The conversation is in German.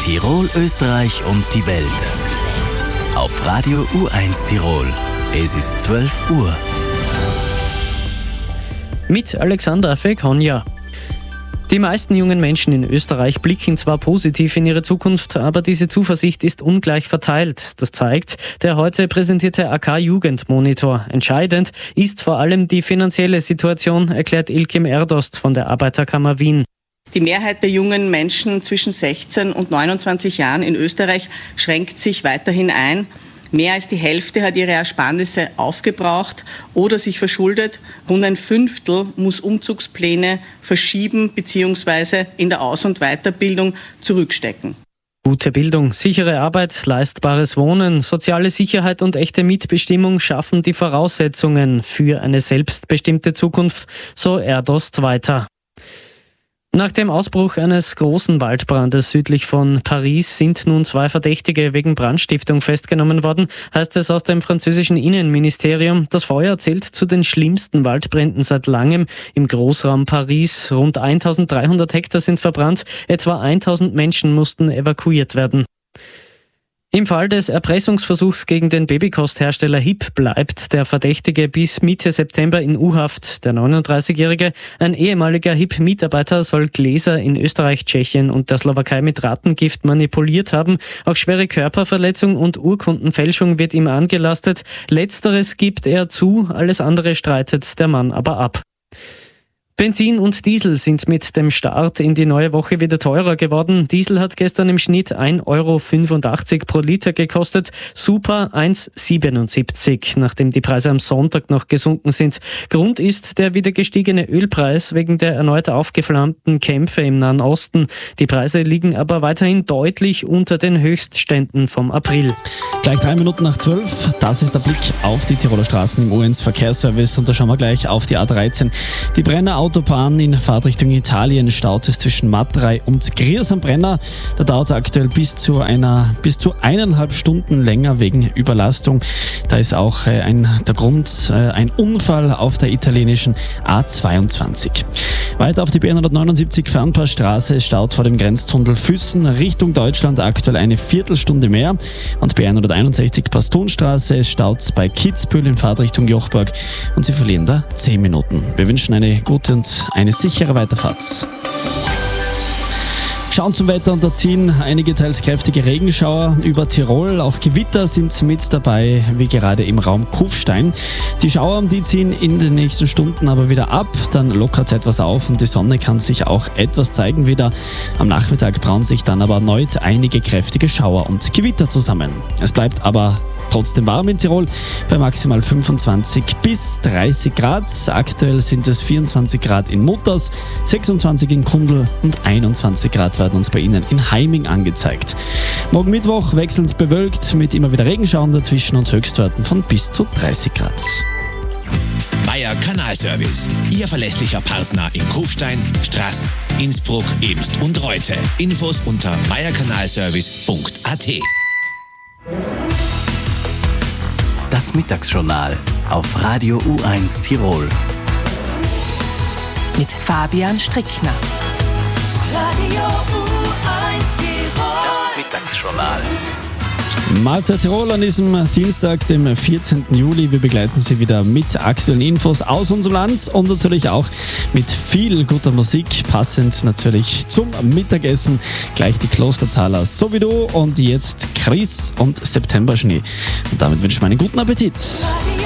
Tirol, Österreich und die Welt. Auf Radio U1 Tirol. Es ist 12 Uhr. Mit Alexandra Fekonja. Die meisten jungen Menschen in Österreich blicken zwar positiv in ihre Zukunft, aber diese Zuversicht ist ungleich verteilt. Das zeigt der heute präsentierte AK-Jugendmonitor. Entscheidend ist vor allem die finanzielle Situation, erklärt Ilkim Erdost von der Arbeiterkammer Wien. Die Mehrheit der jungen Menschen zwischen 16 und 29 Jahren in Österreich schränkt sich weiterhin ein. Mehr als die Hälfte hat ihre Ersparnisse aufgebraucht oder sich verschuldet. Rund ein Fünftel muss Umzugspläne verschieben bzw. in der Aus- und Weiterbildung zurückstecken. Gute Bildung, sichere Arbeit, leistbares Wohnen, soziale Sicherheit und echte Mitbestimmung schaffen die Voraussetzungen für eine selbstbestimmte Zukunft, so Erdost weiter. Nach dem Ausbruch eines großen Waldbrandes südlich von Paris sind nun 2 Verdächtige wegen Brandstiftung festgenommen worden, heißt es aus dem französischen Innenministerium. Das Feuer zählt zu den schlimmsten Waldbränden seit langem im Großraum Paris. Rund 1300 Hektar sind verbrannt, etwa 1000 Menschen mussten evakuiert werden. Im Fall des Erpressungsversuchs gegen den Babykosthersteller HIP bleibt der Verdächtige bis Mitte September in U-Haft. Der 39-Jährige, ein ehemaliger HIP-Mitarbeiter, soll Gläser in Österreich, Tschechien und der Slowakei mit Rattengift manipuliert haben. Auch schwere Körperverletzung und Urkundenfälschung wird ihm angelastet. Letzteres gibt er zu, alles andere streitet der Mann aber ab. Benzin und Diesel sind mit dem Start in die neue Woche wieder teurer geworden. Diesel hat gestern im Schnitt 1,85 € pro Liter gekostet, Super 1,77 €, nachdem die Preise am Sonntag noch gesunken sind. Grund ist der wieder gestiegene Ölpreis wegen der erneut aufgeflammten Kämpfe im Nahen Osten. Die Preise liegen aber weiterhin deutlich unter den Höchstständen vom April. Gleich 3 Minuten nach 12, das ist der Blick auf die Tiroler Straßen im U1 Verkehrsservice und da schauen wir gleich auf die A13. Die Brenner Autobahn in Fahrtrichtung Italien staut es zwischen Matrei und Griers am Brenner. Da dauert es aktuell bis zu 1,5 Stunden länger wegen Überlastung. Da ist auch der Grund ein Unfall auf der italienischen A22. Weiter auf die B179 Fernpassstraße, es staut vor dem Grenztunnel Füssen Richtung Deutschland aktuell eine Viertelstunde mehr. Und B161 Pastunstraße, es staut bei Kitzbühel in Fahrtrichtung Jochberg und Sie verlieren da 10 Minuten. Wir wünschen eine gute und eine sichere Weiterfahrt. Schauen zum Wetter und da ziehen einige teils kräftige Regenschauer über Tirol. Auch Gewitter sind mit dabei, wie gerade im Raum Kufstein. Die Schauer, die ziehen in den nächsten Stunden aber wieder ab. Dann lockert es etwas auf und die Sonne kann sich auch etwas zeigen wieder. Am Nachmittag brauen sich dann aber erneut einige kräftige Schauer und Gewitter zusammen. Es bleibt aber trotzdem warm in Tirol bei maximal 25 bis 30 Grad. Aktuell sind es 24 Grad in Mutters, 26 in Kundl und 21 Grad werden uns bei Ihnen in Heiming angezeigt. Morgen Mittwoch wechselnd bewölkt mit immer wieder Regenschauern dazwischen und Höchstwerten von bis zu 30 Grad. Meier Kanalservice, Ihr verlässlicher Partner in Kufstein, Straß, Innsbruck, Ebst und Reute. Infos unter meierkanalservice.at. Das Mittagsjournal auf Radio U1 Tirol. Mit Fabian Strickner. Radio U1 Tirol. Das Mittagsjournal. Mahlzeit Tirol an diesem Dienstag, dem 14. Juli. Wir begleiten Sie wieder mit aktuellen Infos aus unserem Land und natürlich auch mit viel guter Musik, passend natürlich zum Mittagessen. Gleich die Klosterzahler, so wie du, und jetzt Chris und Septemberschnee. Und damit wünsche ich mir einen guten Appetit.